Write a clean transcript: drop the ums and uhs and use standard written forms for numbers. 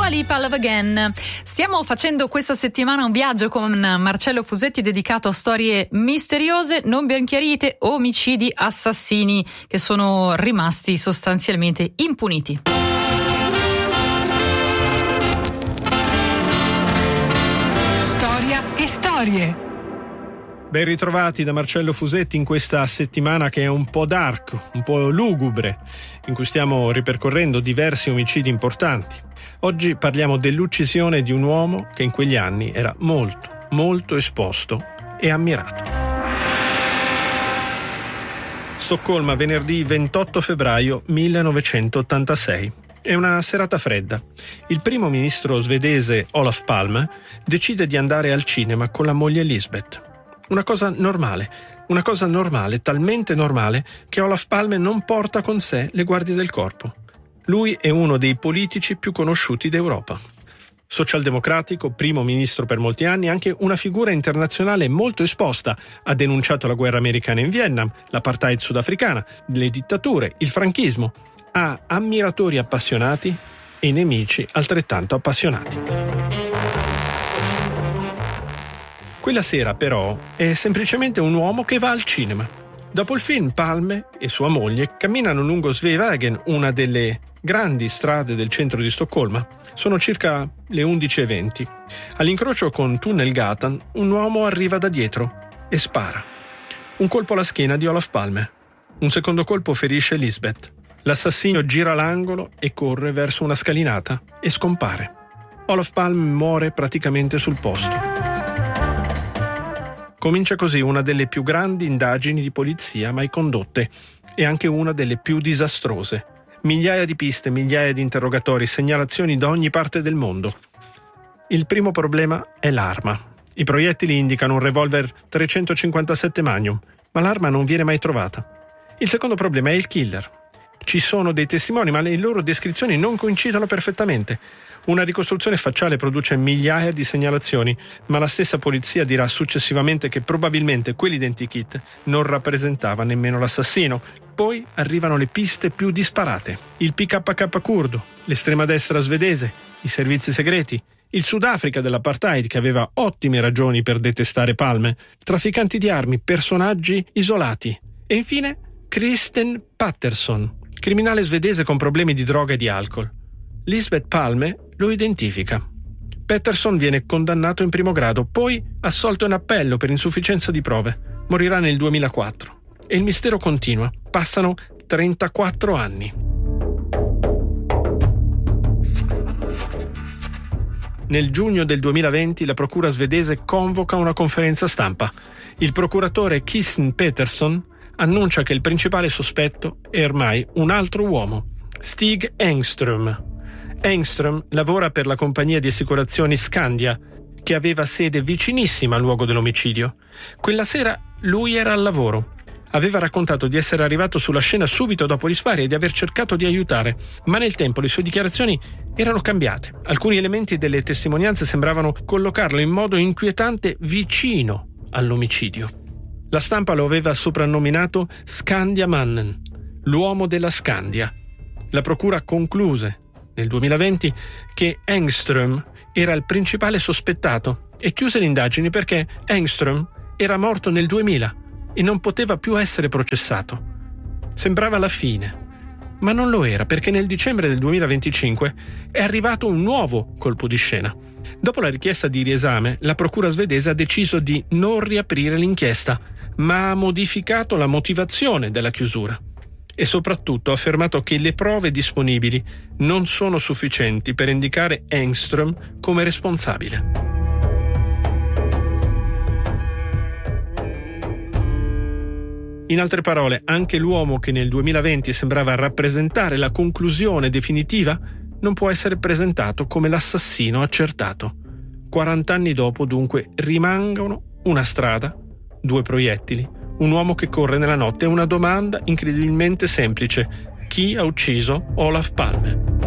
Dua Lipa, Love Again. Stiamo facendo questa settimana un viaggio con Marcello Fusetti dedicato a storie misteriose, non ben chiarite, omicidi, assassini che sono rimasti sostanzialmente impuniti. Storia e storie. Ben ritrovati da Marcello Fusetti in questa settimana che è un po' dark, un po' lugubre, in cui stiamo ripercorrendo diversi omicidi importanti. Oggi parliamo dell'uccisione di un uomo che in quegli anni era molto, molto esposto e ammirato. Stoccolma, venerdì 28 febbraio 1986. È una serata fredda. Il primo ministro svedese Olof Palme decide di andare al cinema con la moglie Lisbeth. Una cosa normale, talmente normale che Olof Palme non porta con sé le guardie del corpo. Lui è uno dei politici più conosciuti d'Europa. Socialdemocratico, primo ministro per molti anni, anche una figura internazionale molto esposta. Ha denunciato la guerra americana in Vietnam, l'apartheid sudafricana, le dittature, il franchismo. Ha ammiratori appassionati e nemici altrettanto appassionati. Quella sera, però, è semplicemente un uomo che va al cinema. Dopo il film, Palme e sua moglie camminano lungo Sveavägen, una delle grandi strade del centro di Stoccolma. Sono circa le 11:20. All'incrocio con Tunnelgatan, un uomo arriva da dietro e spara. Un colpo alla schiena di Olof Palme. Un secondo colpo ferisce Lisbeth. L'assassino gira l'angolo e corre verso una scalinata e scompare. Olof Palme muore praticamente sul posto. Comincia così una delle più grandi indagini di polizia mai condotte e anche una delle più disastrose. Migliaia di piste, migliaia di interrogatori, segnalazioni da ogni parte del mondo. Il primo problema è l'arma. I proiettili indicano un revolver 357 Magnum, ma l'arma non viene mai trovata. Il secondo problema è il killer. Ci sono dei testimoni, ma le loro descrizioni non coincidono perfettamente. Una ricostruzione facciale produce migliaia di segnalazioni, ma la stessa polizia dirà successivamente che probabilmente quell'identikit non rappresentava nemmeno l'assassino. Poi arrivano le piste più disparate. Il PKK curdo, l'estrema destra svedese, i servizi segreti, il Sudafrica dell'apartheid che aveva ottime ragioni per detestare Palme, trafficanti di armi, personaggi isolati e infine Kristen Patterson, criminale svedese con problemi di droga e di alcol. Lisbeth Palme lo identifica. Patterson viene condannato in primo grado, poi assolto in appello per insufficienza di prove. Morirà nel 2004. E il mistero continua. Passano 34 anni. Nel giugno del 2020 la procura svedese convoca una conferenza stampa. Il procuratore Kirsten Pettersson annuncia che il principale sospetto è ormai un altro uomo, Stig Engström. Engström lavora per la compagnia di assicurazioni Skandia, che aveva sede vicinissima al luogo dell'omicidio. Quella sera lui era al lavoro. Aveva raccontato di essere arrivato sulla scena subito dopo gli spari e di aver cercato di aiutare, ma nel tempo le sue dichiarazioni erano cambiate. Alcuni elementi delle testimonianze sembravano collocarlo in modo inquietante vicino all'omicidio. La stampa lo aveva soprannominato Skandiamannen, l'uomo della Skandia. La procura concluse nel 2020 che Engström era il principale sospettato e chiuse le indagini perché Engström era morto nel 2000 e non poteva più essere processato. Sembrava la fine, ma non lo era perché nel dicembre del 2025 è arrivato un nuovo colpo di scena. Dopo la richiesta di riesame, la procura svedese ha deciso di non riaprire l'inchiesta, ma ha modificato la motivazione della chiusura. E soprattutto ha affermato che le prove disponibili non sono sufficienti per indicare Engström come responsabile. In altre parole, anche l'uomo che nel 2020 sembrava rappresentare la conclusione definitiva non può essere presentato come l'assassino accertato. 40 anni dopo, dunque, rimangono una strada, 2 proiettili, un uomo che corre nella notte e una domanda incredibilmente semplice: chi ha ucciso Olof Palme?